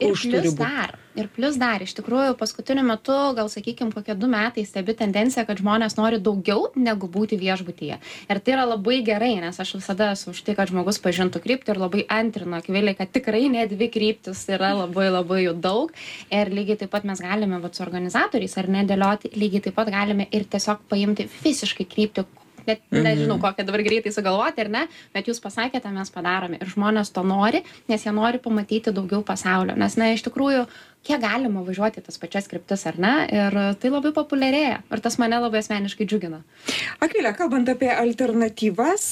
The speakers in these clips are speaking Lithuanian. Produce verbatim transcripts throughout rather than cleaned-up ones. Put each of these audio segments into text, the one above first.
Ir plius dar, ir plius dar, iš tikrųjų, paskutiniu metu, gal sakykime, kokie du metai stebi tendencija, kad žmonės nori daugiau negu būti viešbutyje. Ir tai yra labai gerai, nes aš visada esu už tai, kad žmogus pažintų kryptį ir labai antrino Akvilei, kad tikrai ne dvi kryptis yra labai labai jų daug. Ir lygiai taip pat mes galime vat, su organizatoriais ar nedėlioti, lygiai taip pat galime ir tiesiog paimti fiziškai kryptį, net nežinau, kokią dabar greitai sugalvoti ar ne, bet jūs pasakėte, mes padarome ir žmonės to nori, nes jie nori pamatyti daugiau pasaulio, nes, na, iš tikrųjų, kiek galima važiuoti tas pačias kryptis ar ne, ir tai labai populiarėja ir tas mane labai asmeniškai džiugina. Akvilė, kalbant apie alternatyvas,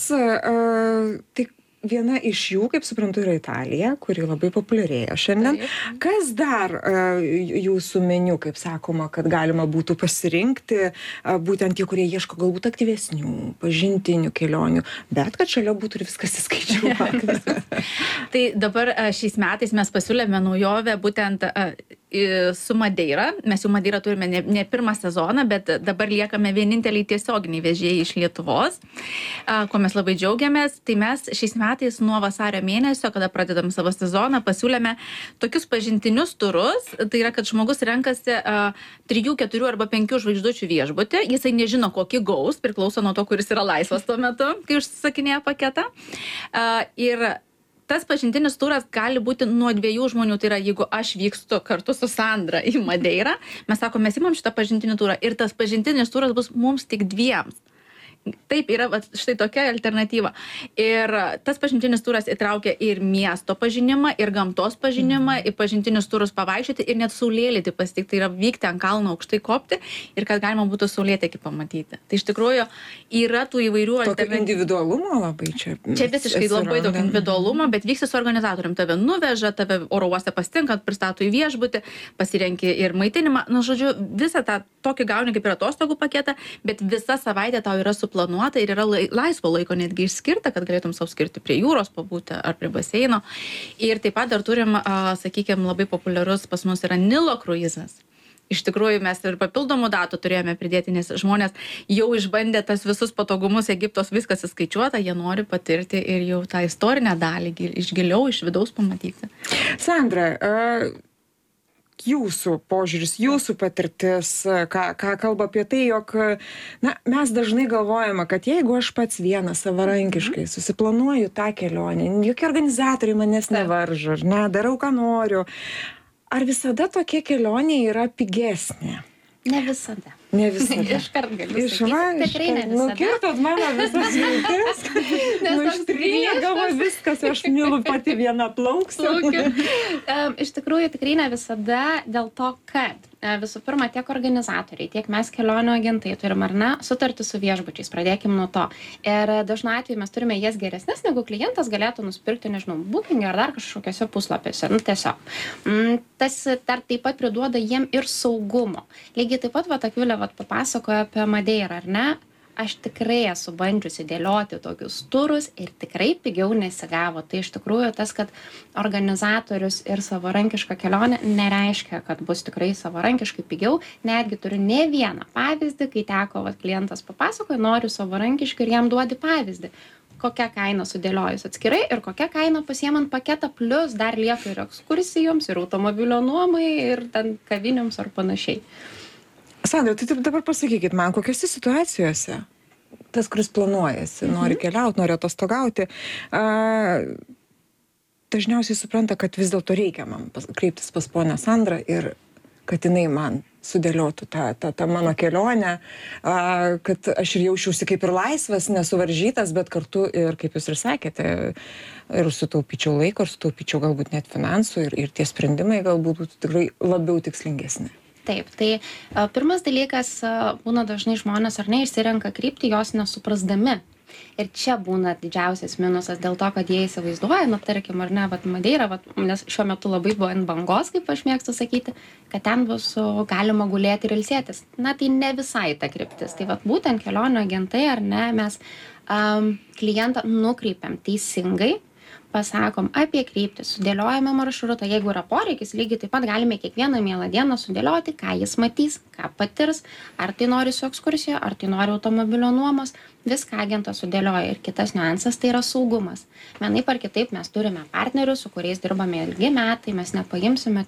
uh, tai viena iš jų, kaip suprantu, yra Italija, kuri labai populiarėja šiandien. Taip. Kas dar uh, jūsų meniu, kaip sakoma, kad galima būtų pasirinkti, uh, būtent tie, kurie ieško galbūt aktyvesnių, pažintinių kelionių, bet kad šalia būtų ir viskas įskaičiuota. Tai dabar uh, šiais metais mes pasiūlėme naujovę būtent uh, su Madeira. Mes jau Madeirą turime ne, ne pirmą sezoną, bet dabar liekame vieninteliai tiesioginiai vežėjai iš Lietuvos, uh, ko mes labai džiaugiamės. Tai mes šiais metais nuo vasario mėnesio, kada pradedam savo sezoną, pasiūlėme tokius pažintinius turus. Tai yra, kad žmogus renkasi uh, trijų, keturių arba penkių žvaigždučių viešbutį. Jisai nežino, kokį gaus, priklauso nuo to, kuris yra laisvas tuo metu, kai užsisakinėja paketą. Uh, ir tas pažintinis turas gali būti nuo dviejų žmonių, tai yra, jeigu aš vykstu kartu su Sandra į Madeirą, mes sakom, mes imam šitą pažintinį turą ir tas pažintinis turas bus mums tik dviems. Taip, yra vat, štai tokia alternatyva. Ir tas pažintinis turas įtraukia ir miesto pažinimą, ir gamtos pažinimą, mm. ir pažintinius turus pavaikščioti, ir net saulėlydį pasitikti, tai yra vykti ant kalno aukštai kopti, ir kad galima būtų saulėtekį pamatyti. Tai iš tikrųjų yra tų įvairių alternatyvų. Tokio individualumo labai čia. Čia visiškai labai daug individualumo, bet vyksti su organizatorium. Tave nuveža, tave oro uoste pasitinka, pristato į viešbutį, pasirenki ir maitinimą. Nu, žodžiu, visą tą tokį gauni kaip ir atostogų paketą, bet visa savaitė tau yra suplanuota ir yra laisvo laiko netgi išskirta, kad galėtum savo skirti prie jūros pabūti ar prie baseino. Ir taip pat dar turim, sakykime, labai populiarus pas mus yra Nilo kruizas. Iš tikrųjų, mes ir papildomų datų turėjome pridėti, nes žmonės jau išbandė tas visus patogumus, Egiptos viskas įskaičiuota, jie nori patirti ir jau tą istorinę dalį iš giliau, iš vidaus pamatyti. Sandra, uh... jūsų požiūris, jūsų patirtis, ką, ką kalba apie tai, jog na, mes dažnai galvojame, kad jeigu aš pats vienas savarankiškai susiplanuoju tą kelionę, jokie organizatoriai manęs nevaržo, ne, darau, ką noriu, ar visada tokia kelionė yra pigesnė? Ne visada. Ne visada. Iškart galiu Iš sakyti. va, Tikrai ne visada. Nukirtot mano visas mintis. Nu, ištrynė galvo viskas, aš milu pati viena plauksiu. um, iš tikrųjų, tikrai ne visada dėl to, kad visų pirma, tiek organizatoriai, tiek mes kelionių agentai turim, ar ne, sutartį su viešbučiais, pradėkim nuo to. Ir dažnu atveju mes turime jas geresnes, negu klientas galėtų nusipirkti, nežinau, Booking ar dar kažkokiuose puslapiuose, nu tiesiog. Tas dar taip pat priduoda jiem ir saugumo. Lygiai taip pat, va, Akvilė, va, papasakojo apie Madeirą, ar ne? Aš tikrai esu bandžiusi dėlioti tokius turus ir tikrai pigiau nesigavo. Tai iš tikrųjų tas, kad organizatorius ir savarankiška kelionė nereiškia, kad bus tikrai savarankiškai pigiau. Netgi turiu ne vieną pavyzdį, kai teko, vat, klientas papasakoja, noriu savarankiškai ir jam duodi pavyzdį. Kokia kaina sudėliojus atskirai ir kokia kaina pasiemant paketą, plus dar lieka ir ekskursijoms, ir automobilio nuomai, ir ten kaviniams ar panašiai. Sandra, tai dabar pasakykit man, kokiose situacijose tas, kuris planuojasi, mhm. nori keliauti, nori atostogauti, a, dažniausiai supranta, kad vis dėlto reikia man pas, kreiptis pas ponę Sandrą ir kad jinai man sudėliotų tą, tą, tą mano kelionę, a, kad aš ir jaučiausi kaip ir laisvas, nesuvaržytas, bet kartu ir, kaip jūs ir sakėte, ir sutaupyčiau laiko, ir sutaupyčiau galbūt net finansų, ir, ir tie sprendimai galbūt būtų tikrai labiau tikslingesni. Taip, tai a, pirmas dalykas, a, būna dažnai žmonės ar ne išsirenka kryptį, jos nesuprasdami. Ir čia būna didžiausias minusas dėl to, kad jie įsivaizduoja, nu, tarkim, ar ne, vat Madeira, vat, nes šiuo metu labai buvo ant bangos, kaip aš mėgstu sakyti, kad ten bus galima gulėti ir ilsėtis. Na, tai ne visai ta kryptis. Tai vat būtent kelionių agentai, ar ne, mes um, klientą nukreipiam teisingai, pasakom apie kryptį, sudėliojame maršrutą. Jeigu yra poreikis, lygiai taip pat galime kiekvieną mielą dieną sudėlioti, ką jis matys, ką patirs, ar tai nori su ekskursija, ar tai nori automobilio nuomos. Viską agentas sudėlioja. Ir kitas niuansas tai yra saugumas. Vienaip ar kitaip mes turime partnerius, su kuriais dirbame ilgi metai, mes nepaimsime